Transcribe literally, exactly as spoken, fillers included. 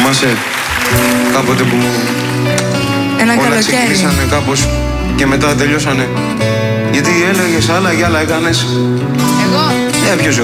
Θυμάσαι κάποτε που ένα όλα καλοκαίρι ξεκινήσανε κάπως και μετά τελειώσανε? Γιατί έλεγες άλλα και άλλα έκανες. Εγώ Ε, ποιος